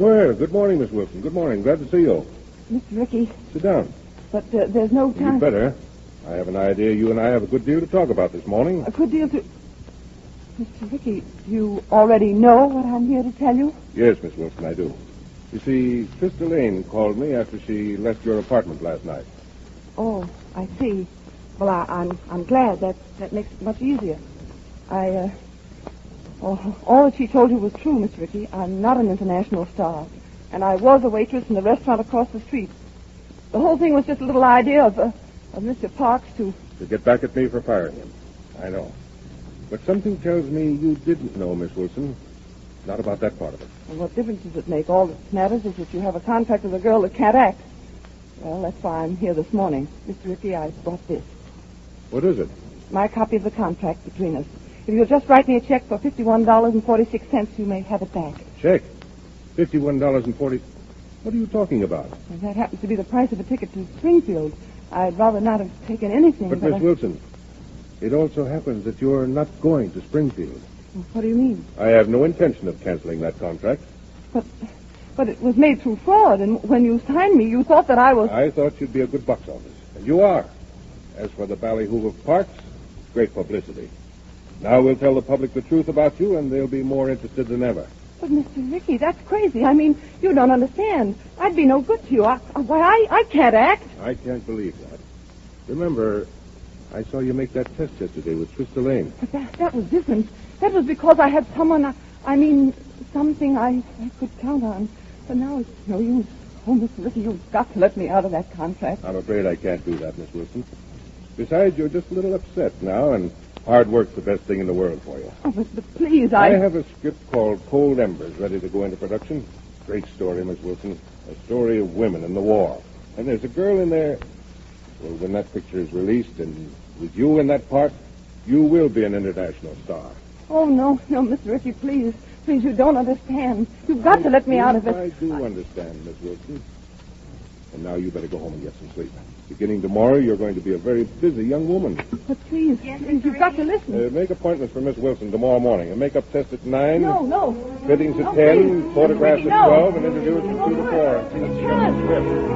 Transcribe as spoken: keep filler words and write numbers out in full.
Well, good morning, Miss Wilson. Good morning. Glad to see you. Mister Ricky. Sit down. But uh, there's no time... You'd better. I have an idea you and I have a good deal to talk about this morning. A good deal to... Mister Ricky, you already know what I'm here to tell you? Yes, Miss Wilson, I do. You see, Sister Lane called me after she left your apartment last night. Oh, I see. Well, I, I'm I'm glad. That that makes it much easier. I, uh... Oh, all that she told you was true, Miss Ricky. I'm not an international star. And I was a waitress in the restaurant across the street. The whole thing was just a little idea of, uh, of Mister Parks to... To get back at me for firing him. I know. But something tells me you didn't know, Miss Wilson. Not about that part of it. Well, what difference does it make? All that matters is that you have a contract with a girl that can't act. Well, that's why I'm here this morning. Mister Ricky, I brought this. What is it? My copy of the contract between us. If you'll just write me a check for fifty-one dollars and forty-six cents, you may have it back. Check? fifty-one dollars and forty... What are you talking about? Well, that happens to be the price of a ticket to Springfield. I'd rather not have taken anything. But, but Miss I... Wilson, it also happens that you're not going to Springfield. Well, what do you mean? I have no intention of canceling that contract. But but it was made through fraud, and when you signed me, you thought that I was... I thought you'd be a good box office, and you are. As for the ballyhoo of Parks, great publicity. Now we'll tell the public the truth about you, and they'll be more interested than ever. But, Mister Ricky, that's crazy. I mean, you don't understand. I'd be no good to you. I, why, I, I can't act. I can't believe that. Remember, I saw you make that test yesterday with Sister Lane. But that, that was different. That was because I had someone, I, I mean, something I, I could count on. But now it's no use. Oh, Mister Ricky, you've got to let me out of that contract. I'm afraid I can't do that, Miss Wilson. Besides, you're just a little upset now, and hard work's the best thing in the world for you. Oh, but, but please, I... I have a script called Cold Embers ready to go into production. Great story, Miss Wilson. A story of women in the war. And there's a girl in there. Well, when that picture is released, and with you in that part, you will be an international star. Oh, no, no, Mister Ricky, please. Please, you don't understand. You've got I to let me out of it. I do I... understand, Miss Wilson. And now you better go home and get some sleep. Beginning tomorrow, you're going to be a very busy young woman. But please, yes, please, you've got to listen. Uh, make appointments for Miss Wilson tomorrow morning. A makeup test at nine. No, no. Fittings at no, ten. Please. Photographs Ricky, at no. twelve. And interviews from two to four. It's